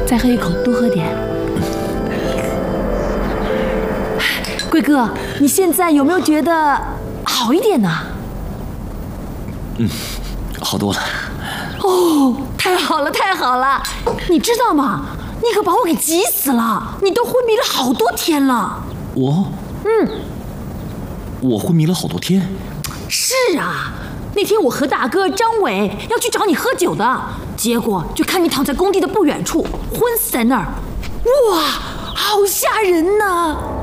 再喝一口，多喝点。贵哥，你现在有没有觉得好一点呢？ 好多了。 哦，太好了，太好了！你知道吗？你可把我给急死了！你都昏迷了好多天了。 我昏迷了好多天。 是啊，那天我和大哥张伟要去找你喝酒的，结果就看你躺在工地的不远处，昏死在那儿。哇，好吓人呐！